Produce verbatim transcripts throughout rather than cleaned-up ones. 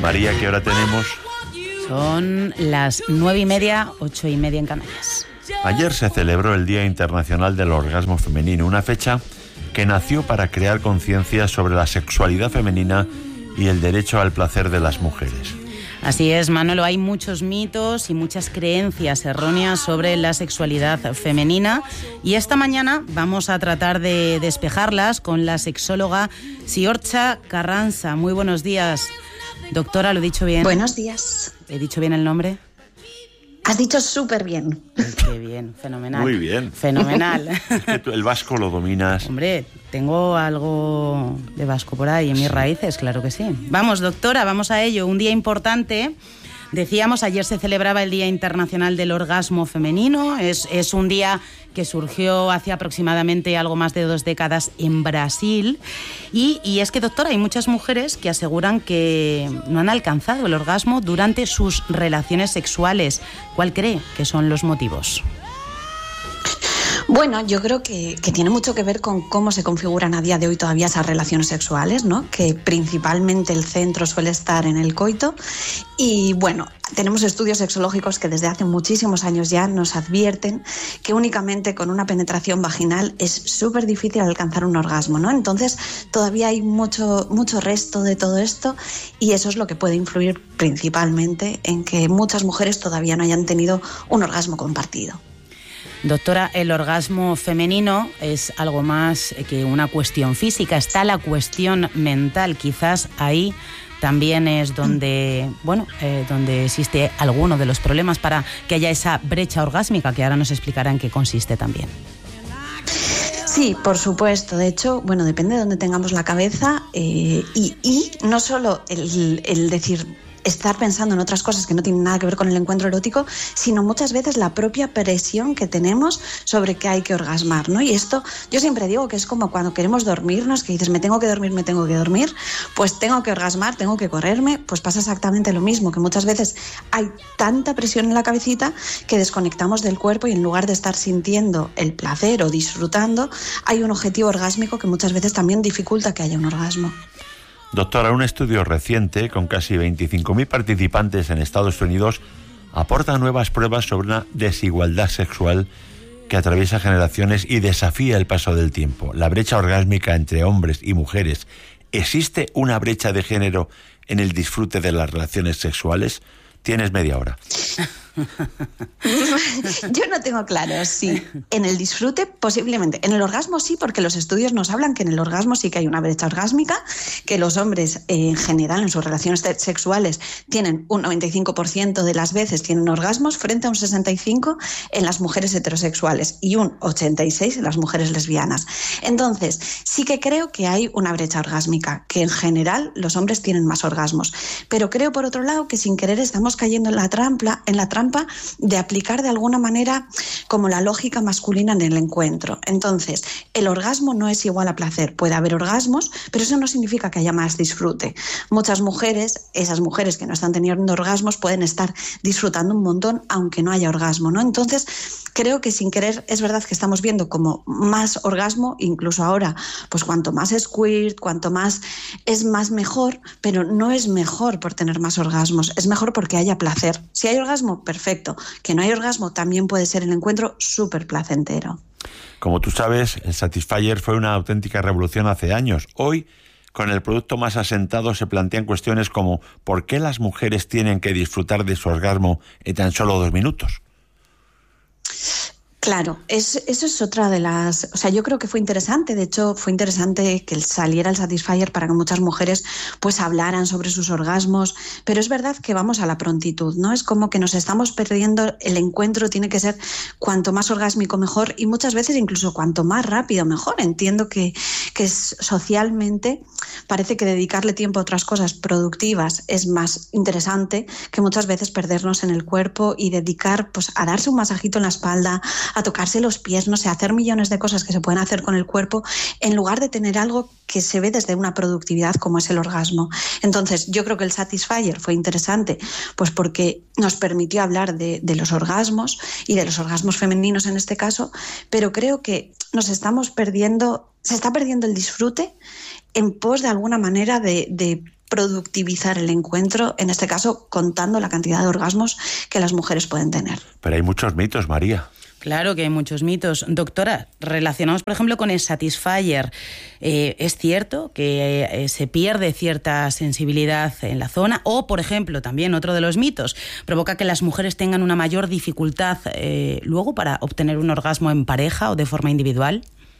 María, ¿qué hora tenemos? Son las nueve y media, ocho y media en Canarias. Ayer se celebró el Día Internacional del Orgasmo Femenino, una fecha que nació para crear conciencia sobre la sexualidad femenina y el derecho al placer de las mujeres. Así es, Manolo, hay muchos mitos y muchas creencias erróneas sobre la sexualidad femenina y esta mañana vamos a tratar de despejarlas con la sexóloga Siortxa Carranza. Muy buenos días, doctora, ¿lo he dicho bien? Buenos días. ¿He dicho bien el nombre? Has dicho súper bien. Qué bien, fenomenal. Muy bien. Fenomenal. Es que tú el vasco lo dominas. Hombre, tengo algo de vasco por ahí en mis raíces, claro que sí. Vamos, doctora, vamos a ello. Un día importante. Decíamos, ayer se celebraba el Día Internacional del Orgasmo Femenino. Es, es un día que surgió hace aproximadamente algo más de dos décadas en Brasil. Y, y es que, doctora, hay muchas mujeres que aseguran que no han alcanzado el orgasmo durante sus relaciones sexuales. ¿Cuál cree que son los motivos? Bueno, yo creo que, que tiene mucho que ver con cómo se configuran a día de hoy todavía esas relaciones sexuales, ¿no? Que principalmente el centro suele estar en el coito. Y bueno, tenemos estudios sexológicos que desde hace muchísimos años ya nos advierten que únicamente con una penetración vaginal es súper difícil alcanzar un orgasmo, ¿no? Entonces todavía hay mucho, mucho resto de todo esto y eso es lo que puede influir principalmente en que muchas mujeres todavía no hayan tenido un orgasmo compartido. Doctora, el orgasmo femenino es algo más que una cuestión física, está la cuestión mental, quizás ahí también es donde, bueno, eh, donde existe alguno de los problemas para que haya esa brecha orgásmica, que ahora nos explicará en qué consiste también. Sí, por supuesto. De hecho, bueno, depende de dónde tengamos la cabeza eh, y, y no solo el, el decir estar pensando en otras cosas que no tienen nada que ver con el encuentro erótico, sino muchas veces la propia presión que tenemos sobre que hay que orgasmar, ¿no? Y esto, yo siempre digo que es como cuando queremos dormirnos, que dices, me tengo que dormir, me tengo que dormir, pues tengo que orgasmar, tengo que correrme, pues pasa exactamente lo mismo, que muchas veces hay tanta presión en la cabecita que desconectamos del cuerpo y en lugar de estar sintiendo el placer o disfrutando, hay un objetivo orgásmico que muchas veces también dificulta que haya un orgasmo. Doctora, un estudio reciente con casi veinticinco mil participantes en Estados Unidos aporta nuevas pruebas sobre una desigualdad sexual que atraviesa generaciones y desafía el paso del tiempo. La brecha orgásmica entre hombres y mujeres. ¿Existe una brecha de género en el disfrute de las relaciones sexuales? Tienes media hora. Yo no tengo claro, sí. En el disfrute, posiblemente. En el orgasmo sí, porque los estudios nos hablan que en el orgasmo sí que hay una brecha orgásmica, que los hombres eh, en general en sus relaciones sexuales tienen un noventa y cinco por ciento de las veces tienen orgasmos frente a un sesenta y cinco por ciento en las mujeres heterosexuales y un ochenta y seis por ciento en las mujeres lesbianas. Entonces, sí que creo que hay una brecha orgásmica, que en general los hombres tienen más orgasmos. Pero creo, por otro lado, que sin querer estamos cayendo en la trampa, en la trampa de aplicar de alguna manera como la lógica masculina en el encuentro. Entonces, el orgasmo no es igual a placer. Puede haber orgasmos, pero eso no significa que haya más disfrute. Muchas mujeres, esas mujeres que no están teniendo orgasmos, pueden estar disfrutando un montón aunque no haya orgasmo, ¿no? Entonces, creo que sin querer es verdad que estamos viendo como más orgasmo, incluso ahora, pues cuanto más squirt, cuanto más es más mejor, pero no es mejor por tener más orgasmos, es mejor porque haya placer. Si hay orgasmo, perfecto. Que no hay orgasmo, también puede ser el encuentro súper placentero. Como tú sabes, el Satisfyer fue una auténtica revolución hace años. Hoy, con el producto más asentado, se plantean cuestiones como ¿por qué las mujeres tienen que disfrutar de su orgasmo en tan solo dos minutos? Claro, es, eso es otra de las... O sea, yo creo que fue interesante, de hecho fue interesante que saliera el Satisfyer para que muchas mujeres pues hablaran sobre sus orgasmos, pero es verdad que vamos a la prontitud, ¿no? Es como que nos estamos perdiendo, el encuentro tiene que ser cuanto más orgásmico mejor y muchas veces incluso cuanto más rápido mejor. Entiendo que, que socialmente parece que dedicarle tiempo a otras cosas productivas es más interesante que muchas veces perdernos en el cuerpo y dedicar pues a darse un masajito en la espalda, a tocarse los pies, no sé, hacer millones de cosas que se pueden hacer con el cuerpo en lugar de tener algo que se ve desde una productividad como es el orgasmo. Entonces, yo creo que el Satisfyer fue interesante pues porque nos permitió hablar de, de los orgasmos y de los orgasmos femeninos en este caso, pero creo que nos estamos perdiendo, se está perdiendo el disfrute en pos de alguna manera de, de productivizar el encuentro, en este caso contando la cantidad de orgasmos que las mujeres pueden tener. Pero hay muchos mitos, María. Claro que hay muchos mitos. Doctora, relacionados, por ejemplo, con el Satisfyer, eh, ¿es cierto que eh, se pierde cierta sensibilidad en la zona? O, por ejemplo, también otro de los mitos, provoca que las mujeres tengan una mayor dificultad eh, luego para obtener un orgasmo en pareja o de forma individual.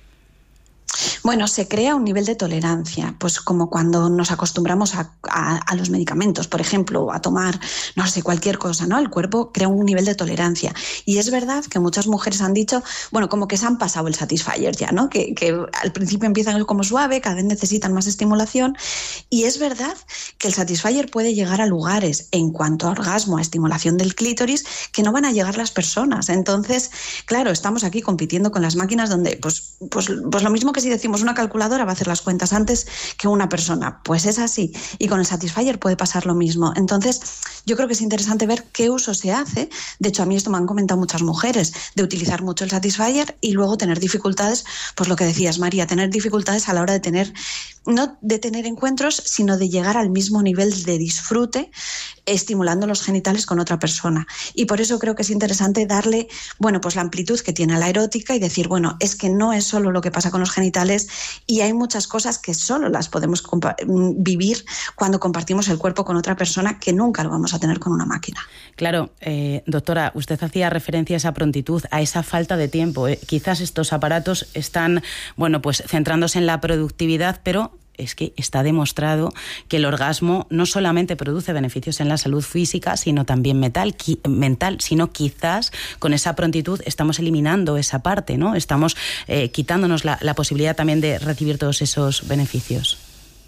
Bueno, se crea un nivel de tolerancia, pues como cuando nos acostumbramos a, a, a los medicamentos, por ejemplo, a tomar, no sé, cualquier cosa, ¿no? El cuerpo crea un nivel de tolerancia. Y es verdad que muchas mujeres han dicho, bueno, como que se han pasado el Satisfyer ya, ¿no? Que, que al principio empiezan como suave, cada vez necesitan más estimulación. Y es verdad que el Satisfyer puede llegar a lugares en cuanto a orgasmo, a estimulación del clítoris, que no van a llegar las personas. Entonces, claro, estamos aquí compitiendo con las máquinas donde, pues, pues, pues lo mismo que si decimos una calculadora va a hacer las cuentas antes que una persona. Pues es así. Y con el Satisfyer puede pasar lo mismo. Entonces, yo creo que es interesante ver qué uso se hace. De hecho, a mí esto me han comentado muchas mujeres, de utilizar mucho el Satisfyer y luego tener dificultades, pues lo que decías, María, tener dificultades a la hora de tener, no de tener encuentros, sino de llegar al mismo nivel de disfrute estimulando los genitales con otra persona. Y por eso creo que es interesante darle, bueno, pues la amplitud que tiene la erótica y decir, bueno, es que no es solo lo que pasa con los genitales y hay muchas cosas que solo las podemos vivir cuando compartimos el cuerpo con otra persona, que nunca lo vamos a tener con una máquina. Claro, eh, doctora, usted hacía referencia a esa prontitud, a esa falta de tiempo. Eh, quizás estos aparatos están, bueno, pues centrándose en la productividad, pero es que está demostrado que el orgasmo no solamente produce beneficios en la salud física, sino también mental, qui- mental sino quizás con esa prontitud estamos eliminando esa parte, ¿no? Estamos eh, quitándonos la, la posibilidad también de recibir todos esos beneficios.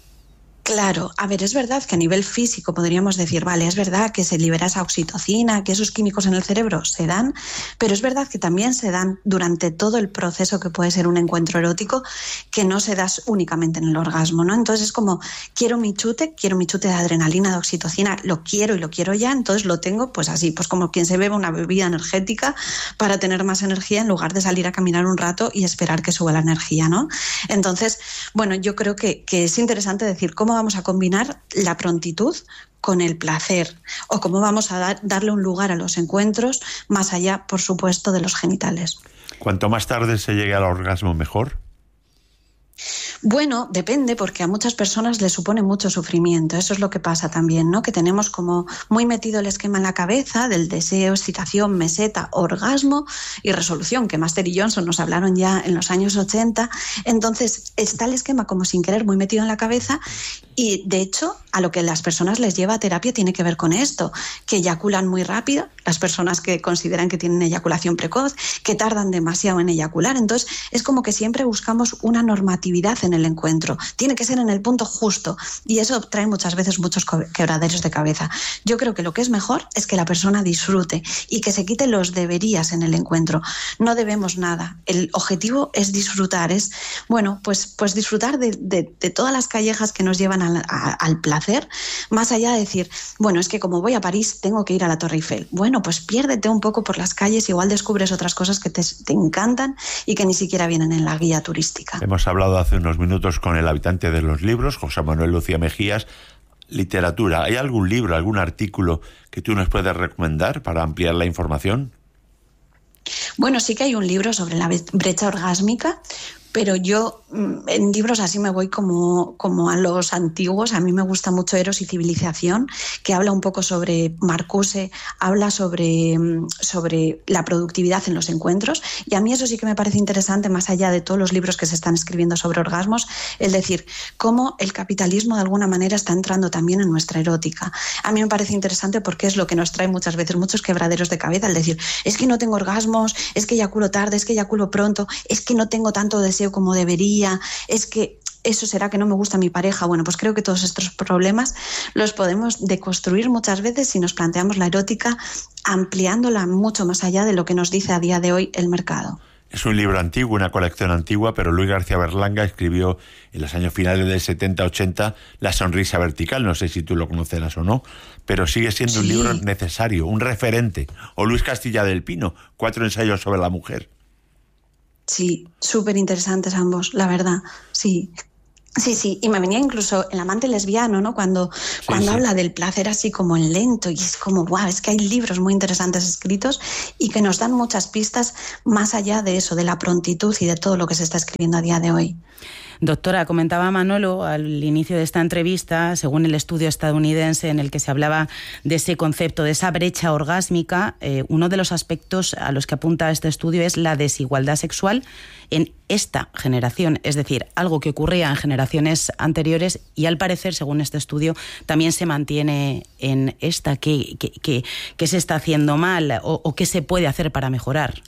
Claro, a ver, es verdad que a nivel físico podríamos decir, vale, es verdad que se libera esa oxitocina, que esos químicos en el cerebro se dan, pero es verdad que también se dan durante todo el proceso que puede ser un encuentro erótico, que no se da únicamente en el orgasmo, ¿no? Entonces es como, quiero mi chute, quiero mi chute de adrenalina, de oxitocina, lo quiero y lo quiero ya, entonces lo tengo pues así, pues como quien se bebe una bebida energética para tener más energía en lugar de salir a caminar un rato y esperar que suba la energía, ¿no? Entonces, bueno, yo creo que, que es interesante decir cómo vamos a combinar la prontitud con el placer o cómo vamos a dar, darle un lugar a los encuentros más allá, por supuesto, de los genitales. Cuanto más tarde se llegue al orgasmo, mejor. Bueno, depende, porque a muchas personas les supone mucho sufrimiento. Eso es lo que pasa también, ¿no? Que tenemos como muy metido el esquema en la cabeza del deseo, excitación, meseta, orgasmo y resolución, que Master y Johnson nos hablaron ya en los años ochenta. Entonces, está el esquema como sin querer muy metido en la cabeza y, de hecho, a lo que las personas les lleva a terapia tiene que ver con esto, que eyaculan muy rápido, las personas que consideran que tienen eyaculación precoz, que tardan demasiado en eyacular. Entonces, es como que siempre buscamos una normatividad en el encuentro. Tiene que ser en el punto justo y eso trae muchas veces muchos quebraderos de cabeza. Yo creo que lo que es mejor es que la persona disfrute y que se quite los deberías en el encuentro. No debemos nada. El objetivo es disfrutar, es, bueno, pues, pues disfrutar de, de, de todas las callejas que nos llevan al, a, al placer, más allá de decir, bueno, es que como voy a París tengo que ir a la Torre Eiffel. Bueno, pues piérdete un poco por las calles, igual descubres otras cosas que te, te encantan y que ni siquiera vienen en la guía turística. Hemos hablado hace unos minutos con el habitante de los libros, José Manuel Lucía Mejías. Literatura, ¿hay algún libro, algún artículo que tú nos puedas recomendar para ampliar la información? Bueno, sí que hay un libro sobre la brecha orgásmica, pero yo en libros así me voy como, como a los antiguos. A mí me gusta mucho Eros y Civilización, que habla un poco sobre Marcuse, habla sobre, sobre la productividad en los encuentros, y a mí eso sí que me parece interesante, más allá de todos los libros que se están escribiendo sobre orgasmos, es decir, cómo el capitalismo de alguna manera está entrando también en nuestra erótica. A mí me parece interesante porque es lo que nos trae muchas veces muchos quebraderos de cabeza, el decir, es que no tengo orgasmos, es que eyaculo tarde, es que eyaculo pronto, es que no tengo tanto deseo como debería, es que eso será que no me gusta mi pareja. Bueno, pues creo que todos estos problemas los podemos deconstruir muchas veces si nos planteamos la erótica ampliándola mucho más allá de lo que nos dice a día de hoy el mercado. Es un libro antiguo, una colección antigua, pero Luis García Berlanga escribió en los años finales del setenta ochenta La sonrisa vertical, no sé si tú lo conocerás o no, pero sigue siendo sí. un libro necesario, un referente. O Luis Castilla del Pino, Cuatro ensayos sobre la mujer. Sí, súper interesantes ambos, la verdad, sí. Sí, sí, y me venía incluso El amante lesbiano, ¿no? Cuando, sí, cuando sí. habla del placer así como en lento, y es como, wow, es que hay libros muy interesantes escritos y que nos dan muchas pistas más allá de eso, de la prontitud y de todo lo que se está escribiendo a día de hoy. Doctora, comentaba Manolo al inicio de esta entrevista, según el estudio estadounidense en el que se hablaba de ese concepto, de esa brecha orgásmica, eh, uno de los aspectos a los que apunta este estudio es la desigualdad sexual en esta generación, es decir, algo que ocurría en generaciones anteriores y al parecer, según este estudio, también se mantiene en esta. ¿Qué, qué, qué, qué se está haciendo mal o, o qué se puede hacer para mejorar?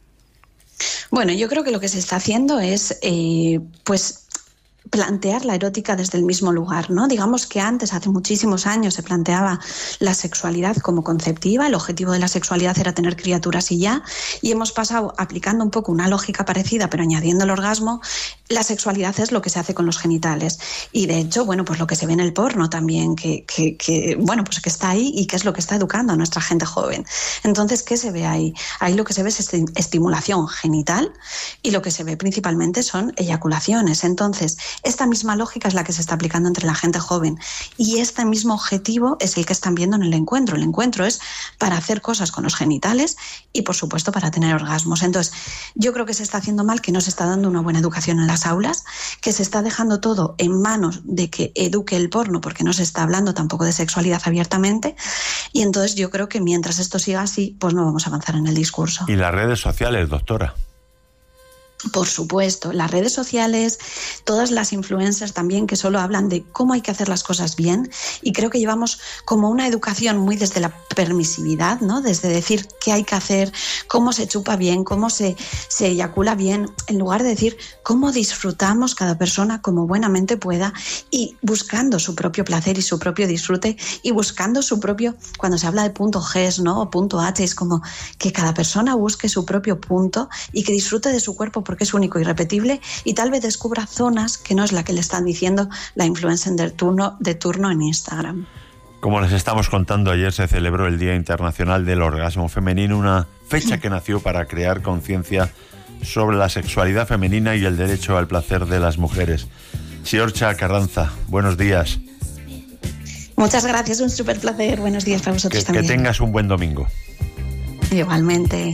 Bueno, yo creo que lo que se está haciendo es, eh, pues, plantear la erótica desde el mismo lugar, ¿no? Digamos que antes, hace muchísimos años, se planteaba la sexualidad como conceptiva, el objetivo de la sexualidad era tener criaturas y ya, y hemos pasado, aplicando un poco una lógica parecida, pero añadiendo el orgasmo, la sexualidad es lo que se hace con los genitales. Y de hecho, bueno, pues lo que se ve en el porno también, que, que, que bueno, pues que está ahí y que es lo que está educando a nuestra gente joven. Entonces, ¿qué se ve ahí? Ahí lo que se ve es estimulación genital y lo que se ve principalmente son eyaculaciones. Entonces, esta misma lógica es la que se está aplicando entre la gente joven y este mismo objetivo es el que están viendo en el encuentro. El encuentro es para hacer cosas con los genitales y, por supuesto, para tener orgasmos. Entonces, yo creo que se está haciendo mal, que no se está dando una buena educación en las aulas, que se está dejando todo en manos de que eduque el porno, porque no se está hablando tampoco de sexualidad abiertamente, y entonces yo creo que mientras esto siga así, pues no vamos a avanzar en el discurso. Y las redes sociales, doctora. Por supuesto, las redes sociales, todas las influencers también que solo hablan de cómo hay que hacer las cosas bien, y creo que llevamos como una educación muy desde la permisividad, ¿no? Desde decir qué hay que hacer, cómo se chupa bien, cómo se, se eyacula bien, en lugar de decir cómo disfrutamos cada persona como buenamente pueda y buscando su propio placer y su propio disfrute y buscando su propio, cuando se habla de punto G, ¿no? O punto H, es como que cada persona busque su propio punto y que disfrute de su cuerpo porque es único y irrepetible y tal vez descubra zonas que no es la que le están diciendo la influencer de turno, de turno en Instagram. Como les estamos contando, ayer se celebró el Día Internacional del Orgasmo Femenino, una fecha que nació para crear conciencia sobre la sexualidad femenina y el derecho al placer de las mujeres. Xiortxa Carranza, buenos días. Muchas gracias, un súper placer. Buenos días para vosotros que, también. Que tengas un buen domingo. Igualmente.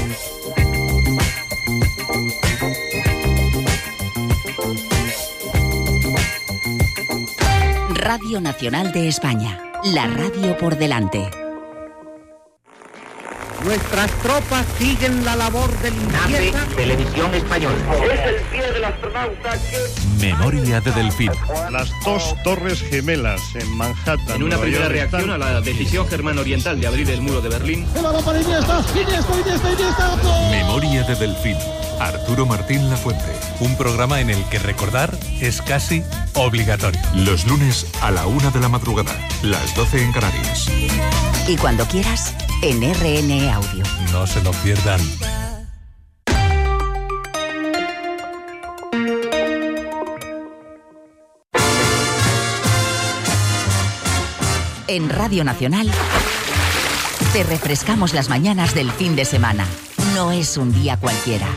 Radio Nacional de España, la radio por delante. Nuestras tropas siguen la labor de limpieza. Televisión Española. Es el día del astronauta que... Memoria de Delfín. Las dos torres gemelas en Manhattan. En una primera reacción están... a la decisión germano-oriental de abrir el muro de Berlín. Memoria de Delfín. Arturo Martín Lafuente. Un programa en el que recordar es casi obligatorio. Los lunes a la una de la madrugada, las doce en Canarias. Y cuando quieras, en R N E Audio. No se lo pierdan. En Radio Nacional te refrescamos las mañanas del fin de semana. No es un día cualquiera.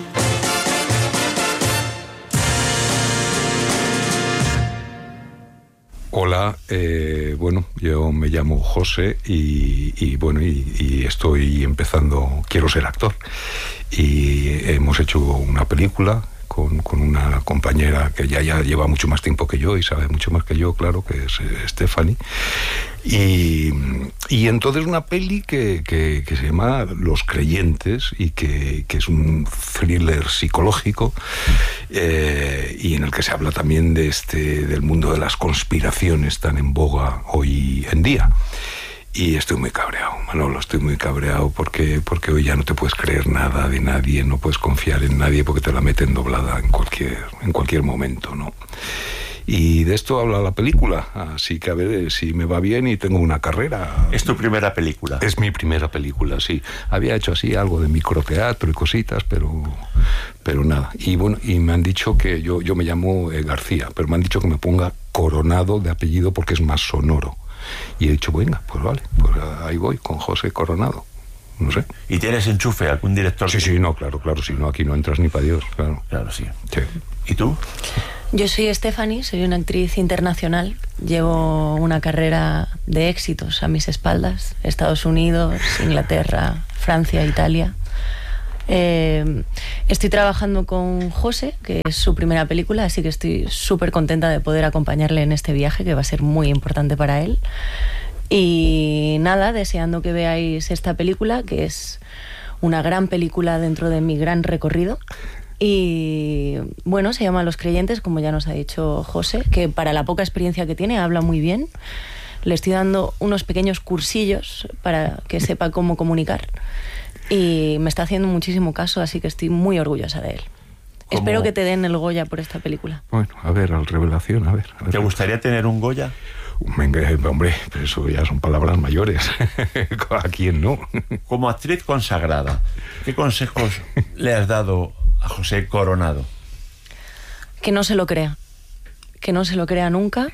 Hola, eh, bueno, yo me llamo José y, y bueno, y, y estoy empezando, quiero ser actor. Y hemos hecho una película con, con una compañera que ya, ya lleva mucho más tiempo que yo y sabe mucho más que yo, claro, que es eh, Stephanie. Y, y entonces una peli que, que, que se llama Los Creyentes y que, que es un thriller psicológico eh, y en el que se habla también de este, del mundo de las conspiraciones tan en boga hoy en día. Y estoy muy cabreado, Manolo, estoy muy cabreado porque, porque hoy ya no te puedes creer nada de nadie, no puedes confiar en nadie porque te la meten doblada en cualquier, en cualquier momento, ¿no? Y de esto habla la película, así que a ver si me va bien y tengo una carrera. ¿Es tu primera película? Es mi primera película, sí. Había hecho así algo de microteatro y cositas, pero, pero nada. Y bueno, y me han dicho que yo, yo me llamo eh, García, pero me han dicho que me ponga Coronado de apellido porque es más sonoro. Y he dicho, venga, pues vale, pues ahí voy, con José Coronado. No sé. ¿Y tienes enchufe, algún director? Sí, sí, no, claro, claro, si no, aquí no entras ni para Dios, claro. Claro, sí. Sí. ¿Y tú? Yo soy Stephanie, soy una actriz internacional. Llevo una carrera de éxitos a mis espaldas. Estados Unidos, Inglaterra, Francia, Italia. Eh, estoy trabajando con José, que es su primera película, así que estoy súper contenta de poder acompañarle en este viaje, que va a ser muy importante para él. Y nada, deseando que veáis esta película, que es una gran película dentro de mi gran recorrido. Y bueno, se llama Los Creyentes, como ya nos ha dicho José, que para la poca experiencia que tiene habla muy bien. Le estoy dando unos pequeños cursillos para que sepa cómo comunicar y me está haciendo muchísimo caso, así que estoy muy orgullosa de él. ¿Cómo? Espero que te den el Goya por esta película. Bueno, a ver, al revelación, a ver, a ver. ¿Te gustaría tener un Goya? Venga, hombre, pero eso ya son palabras mayores. ¿A quién no? Como actriz consagrada, ¿qué consejos le has dado a José Coronado? Que no se lo crea, que no se lo crea nunca,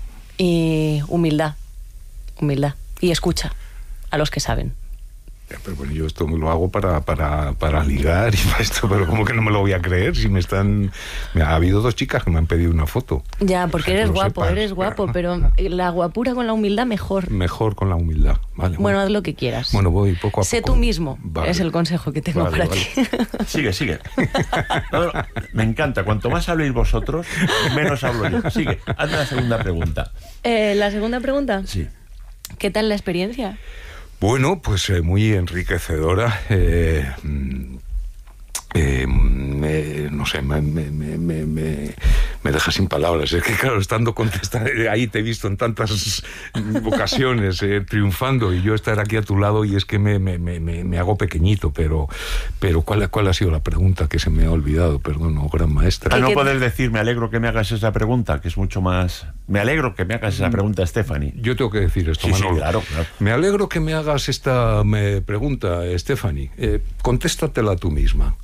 y humildad, humildad, y escucha a los que saben. Pero bueno, yo esto me lo hago para, para, para ligar y para esto, pero ¿cómo que no me lo voy a creer? Si me están... Ha habido dos chicas que me han pedido una foto. Ya, porque eres guapo, sepas, eres guapo, pero... pero la guapura con la humildad mejor. Mejor con la humildad, vale. Bueno, bueno, haz lo que quieras. Bueno, voy poco a sé poco. Sé tú mismo, vale. Es el consejo que tengo vale, para vale. ti. Sigue, sigue. No, no, me encanta, cuanto más habléis vosotros, menos hablo yo. Sigue, hazme la segunda pregunta. Eh, ¿La segunda pregunta? Sí. ¿Qué tal la experiencia? Bueno, pues eh, muy enriquecedora. Eh, eh, me, no sé, me, me, me, me, me deja sin palabras. Es que, claro, estando contestando, ahí te he visto en tantas ocasiones eh, triunfando, y yo estar aquí a tu lado, y es que me, me, me, me hago pequeñito. Pero, pero ¿cuál, ¿cuál ha sido la pregunta que se me ha olvidado? Perdón, oh, gran maestra. Ah, no puedes decir, me alegro que me hagas esa pregunta, que es mucho más... Me alegro que me hagas esa pregunta, Stephanie. Yo tengo que decir esto, sí, Manolo. Sí, claro, claro. Me alegro que me hagas esta me pregunta, Stephanie. Eh, contéstatela tú misma.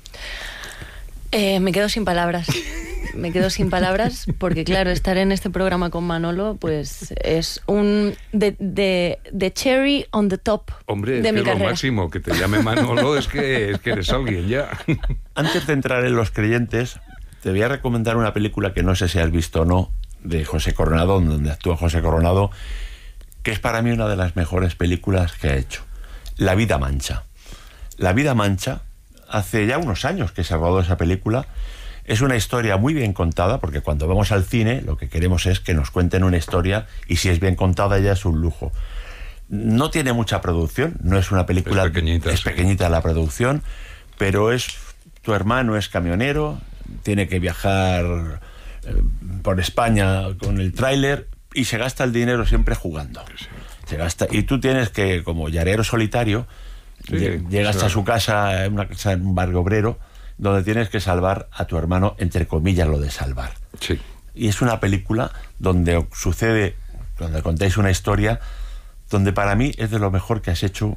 Eh, me quedo sin palabras. Me quedo sin palabras porque, claro, estar en este programa con Manolo, pues es un de, de, de cherry on the top. Hombre, de es mi que carrera. Lo máximo que te llame Manolo es que, es que eres alguien ya. Antes de entrar en Los Creyentes, te voy a recomendar una película que no sé si has visto o no, de José Coronado, donde actúa José Coronado, que es para mí una de las mejores películas que ha hecho. La vida mancha. La vida mancha, hace ya unos años que se ha rodado esa película. Es una historia muy bien contada, porque cuando vamos al cine lo que queremos es que nos cuenten una historia, y si es bien contada ya es un lujo. No tiene mucha producción, no es una película... Es pequeñita, es sí. pequeñita la producción, pero es... Tu hermano es camionero, tiene que viajar eh, por España con el tráiler, y se gasta el dinero siempre jugando. Sí. Se gasta, y tú tienes que, como llarero solitario, sí, llegas claro. a su casa, una casa en un barrio obrero, donde tienes que salvar a tu hermano, entre comillas lo de salvar. Sí. Y es una película donde sucede, donde contáis una historia, donde para mí es de lo mejor que has hecho.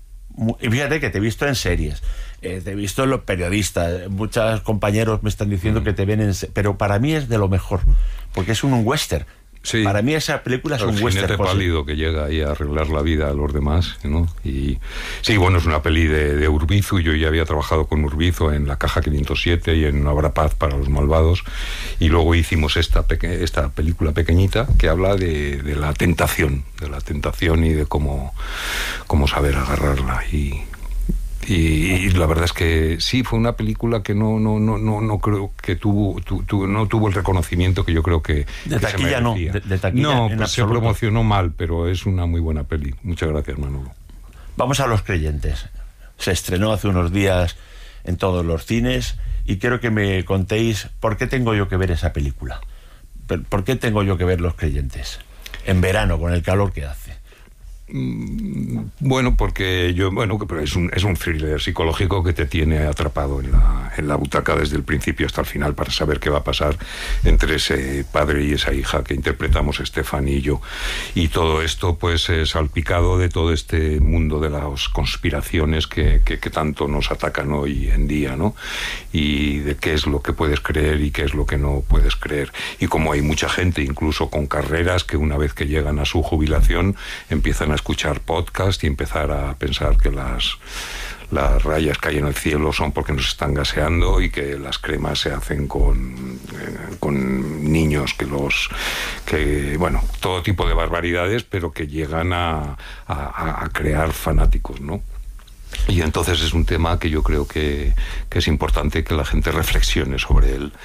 Y fíjate que te he visto en series, eh, te he visto en los periodistas, muchos compañeros me están diciendo mm. que te ven en... Pero para mí es de lo mejor, porque es un, un western. Sí. Para mí esa película es el un western. El jinete pálido que llega ahí a arreglar la vida a los demás, ¿no? Y sí, bueno, es una peli de, de Urbizu. Yo ya había trabajado con Urbizu en La Caja quinientos siete y en No habrá paz para los malvados, y luego hicimos esta, peque- esta película pequeñita que habla de, de la tentación, de la tentación y de cómo, cómo saber agarrarla. Y Y, y la verdad es que sí, fue una película que no no no no no creo que tuvo tu, tu, no tuvo el reconocimiento que yo creo que de taquilla no de, de taquilla no en pues se promocionó mal, pero es una muy buena peli. Muchas gracias, Manolo. Vamos a Los Creyentes. Se estrenó hace unos días en todos los cines, y quiero que me contéis por qué tengo yo que ver esa película. ¿Por qué tengo yo que ver Los Creyentes en verano con el calor que hace? Bueno, porque yo, bueno, pero es un, es un thriller psicológico que te tiene atrapado en la, en la butaca desde el principio hasta el final, para saber qué va a pasar entre ese padre y esa hija que interpretamos Stephanie y yo. Y todo esto, pues, es salpicado de todo este mundo de las conspiraciones que, que, que tanto nos atacan hoy en día, ¿no? Y de qué es lo que puedes creer y qué es lo que no puedes creer. Y como hay mucha gente, incluso con carreras, que una vez que llegan a su jubilación empiezan a escuchar podcast y empezar a pensar que las las rayas que hay en el cielo son porque nos están gaseando y que las cremas se hacen con, eh, con niños que los... que bueno, todo tipo de barbaridades, pero que llegan a, a, a crear fanáticos, ¿no? Y entonces es un tema que yo creo que, que es importante que la gente reflexione sobre él